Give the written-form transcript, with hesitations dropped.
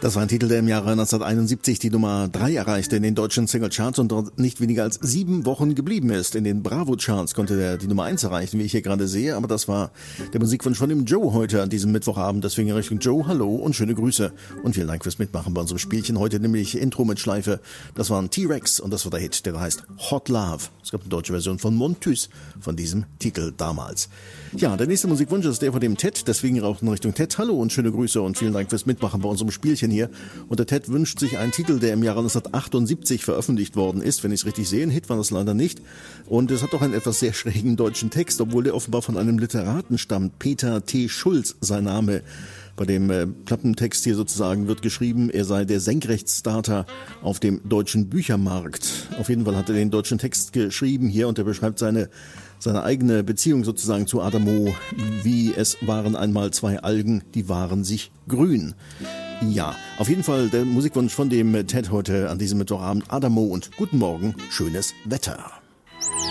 Das war ein Titel, der im Jahre 1971 die Nummer 3 erreichte in den deutschen Singlecharts und dort nicht weniger als 7 Wochen geblieben ist. In den Bravo-Charts konnte er die Nummer 1 erreichen, wie ich hier gerade sehe, aber das war der Musikwunsch von dem Joe heute an diesem Mittwochabend. Deswegen in Richtung Joe, hallo und schöne Grüße und vielen Dank fürs Mitmachen bei unserem Spielchen heute, nämlich Intro mit Schleife. Das war ein T-Rex und das war der Hit, der heißt Hot Love. Es gab eine deutsche Version von Montus von diesem Titel damals. Ja, der nächste Musikwunsch ist der von dem Ted, deswegen auch in Richtung Ted. Hallo und schöne Grüße und vielen Dank fürs Mitmachen bei unserem Spielchen hier. Und der Ted wünscht sich einen Titel, der im Jahre 1978 veröffentlicht worden ist, wenn ich es richtig sehe. Ein Hit war das leider nicht. Und es hat auch einen etwas sehr schrägen deutschen Text, obwohl der offenbar von einem Literaten stammt. Peter T. Schulz, sein Name. Bei dem Klappentext hier sozusagen wird geschrieben, er sei der Senkrechtstarter auf dem deutschen Büchermarkt. Auf jeden Fall hat er den deutschen Text geschrieben hier und er beschreibt seine eigene Beziehung sozusagen zu Adamo, wie es waren einmal 2 Algen, die waren sich grün. Ja, auf jeden Fall der Musikwunsch von dem Ted heute an diesem Mittwochabend, Adamo und guten Morgen, schönes Wetter.